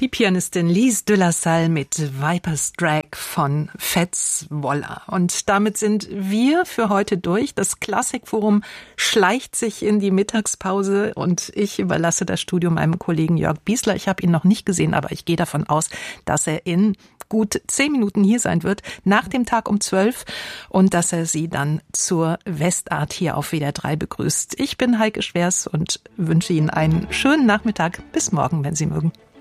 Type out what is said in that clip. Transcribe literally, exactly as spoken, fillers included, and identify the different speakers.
Speaker 1: Die Pianistin Lise de la Salle mit Viper's Drag von Fats Waller. Und damit sind wir für heute durch. Das Klassikforum schleicht sich in die Mittagspause und ich überlasse das Studio meinem Kollegen Jörg Biesler. Ich habe ihn noch nicht gesehen, aber ich gehe davon aus, dass er in gut zehn Minuten hier sein wird, nach dem Tag um zwölf, und dass er Sie dann zur Westart hier auf W D R drei begrüßt. Ich bin Heike Schwers und wünsche Ihnen einen schönen Nachmittag. Bis morgen, wenn Sie mögen.